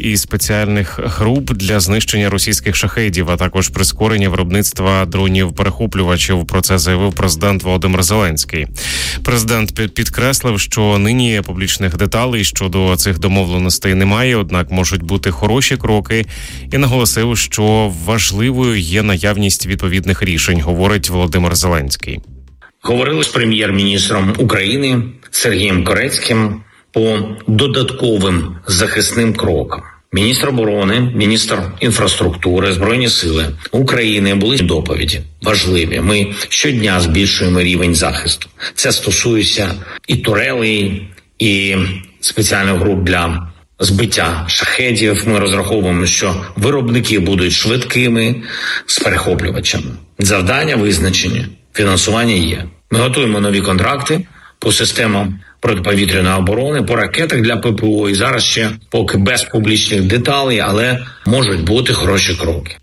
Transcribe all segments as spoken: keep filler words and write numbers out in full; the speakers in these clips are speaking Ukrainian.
і спеціальних груп для знищення російських шахедів, а також прискорення виробництва дронів-перехоплювачів. Про це заявив президент Володимир Зеленський. Президент підкреслив, що нині публічних деталей щодо цих домовленостей немає, однак можуть бути хороші кроки, і наголосив, що важливою є наявність відповідних рішень, говорить Володимир Зеленський. Говорили з прем'єр-міністром України Сергієм Корецьким по додатковим захисним крокам. Міністр оборони, міністр інфраструктури, Збройні сили України були доповіді важливі. Ми щодня збільшуємо рівень захисту. Це стосується і турелей, і спеціальних груп для збиття шахедів. Ми розраховуємо, що виробники будуть швидкими з перехоплювачами. Завдання визначені, фінансування є. Ми готуємо нові контракти по системам протиповітряної оборони, по ракетах для ППО. І зараз ще поки без публічних деталей, але можуть бути хороші кроки.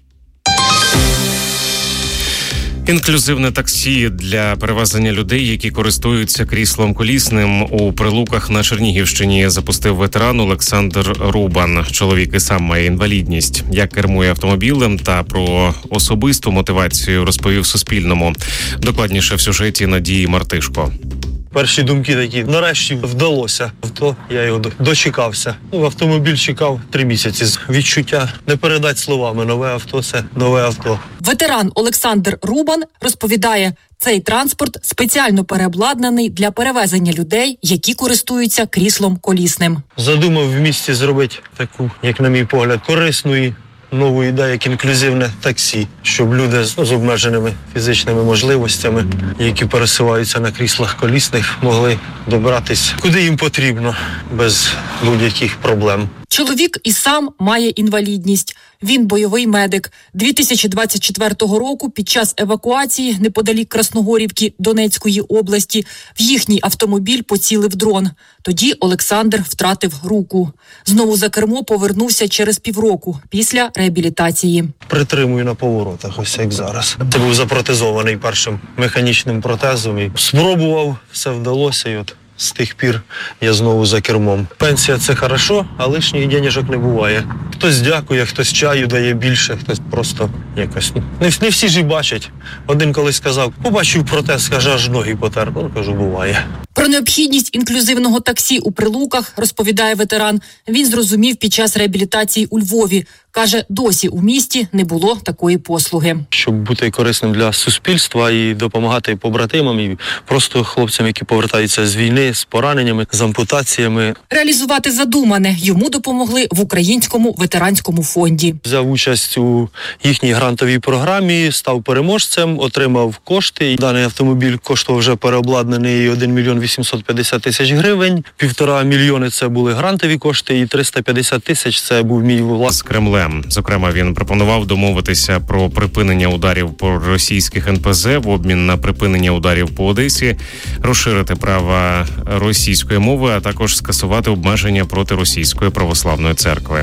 Інклюзивне таксі для перевезення людей, які користуються кріслом колісним, у Прилуках на Чернігівщині запустив ветеран Олександр Рубан. Чоловік і сам має інвалідність. Як кермує автомобілем та про особисту мотивацію розповів Суспільному. Докладніше в сюжеті Надії Мартишко. Перші думки такі, нарешті вдалося. Авто, я його дочекався. Ну, автомобіль чекав три місяці. Відчуття не передати словами. Нове авто – це нове авто. Ветеран Олександр Рубан розповідає, цей транспорт спеціально переобладнаний для перевезення людей, які користуються кріслом колісним. Задумав в місті зробити таку, як на мій погляд, корисну і нову ідею, як інклюзивне таксі, щоб люди з обмеженими фізичними можливостями, які пересуваються на кріслах колісних, могли добратися куди їм потрібно, без будь-яких проблем. Чоловік і сам має інвалідність. Він бойовий медик. дві тисячі двадцять четвертого року під час евакуації неподалік Красногорівки Донецької області в їхній автомобіль поцілив дрон. Тоді Олександр втратив руку. Знову за кермо повернувся через півроку після реабілітації. Притримую на поворотах, ось як зараз. Це був запротезований першим механічним протезом. І спробував, все вдалося, і от з тих пір я знову за кермом. Пенсія – це хорошо, а лишніх денежок не буває. Хтось дякує, хтось чаю дає більше, хтось просто якось. Не, не всі ж і бачать. Один колись сказав, побачив протез, каже, аж ноги потер. Ну, кажу, буває. Про необхідність інклюзивного таксі у Прилуках, розповідає ветеран, він зрозумів під час реабілітації у Львові. Каже, досі у місті не було такої послуги. Щоб бути корисним для суспільства і допомагати побратимам, і просто хлопцям, які повертаються з війни, з пораненнями, з ампутаціями. Реалізувати задумане йому допомогли в Українському ветеранському фонді. Взяв участь у їхній грантовій програмі, став переможцем, отримав кошти. Даний автомобіль коштував вже переобладнаний один мільйон вісімсот п'ятдесят тисяч гривень. Півтора мільйони – це були грантові кошти, і триста п'ятдесят тисяч – це був мій власний. З Кремлем. Зокрема, він пропонував домовитися про припинення ударів по російських ен пе зе в обмін на припинення ударів по Одесі, розширити права російської мови, а також скасувати обмеження проти Російської православної церкви.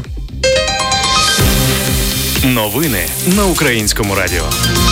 Новини на Українському радіо.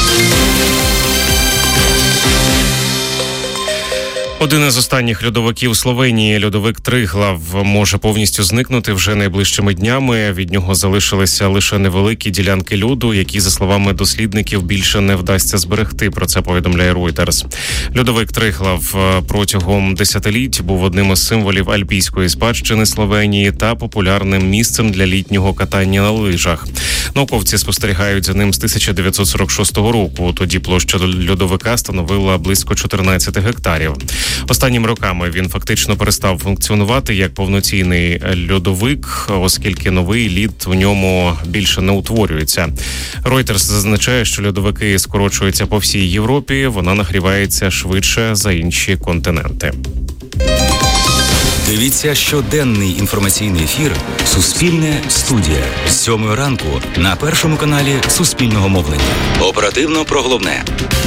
Один із останніх льодовиків Словенії, льодовик Триглав, може повністю зникнути вже найближчими днями. Від нього залишилися лише невеликі ділянки льоду, які, за словами дослідників, більше не вдасться зберегти. Про це повідомляє Reuters. Льодовик Триглав протягом десятиліть був одним із символів альпійської спадщини Словенії та популярним місцем для літнього катання на лижах. Науковці спостерігають за ним з тисяча дев'ятсот сорок шостого року. Тоді площа льодовика становила близько чотирнадцять гектарів. Останніми роками він фактично перестав функціонувати як повноцінний льодовик, оскільки новий лід у ньому більше не утворюється. Reuters зазначає, що льодовики скорочуються по всій Європі, вона нагрівається швидше за інші континенти. Дивіться щоденний інформаційний ефір «Суспільне студія» з сьомої ранку на першому каналі Суспільного мовлення. Оперативно про головне.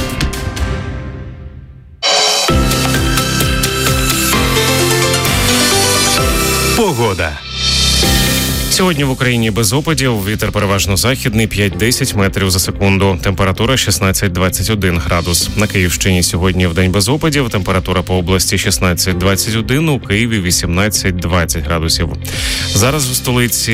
Погода. Сьогодні в Україні без опадів, вітер переважно західний п'ять-десять метрів за секунду. Температура шістнадцять двадцять один градус. На Київщині сьогодні вдень без опадів, температура по області шістнадцять двадцять один, у Києві вісімнадцять двадцять градусів. Зараз в столиці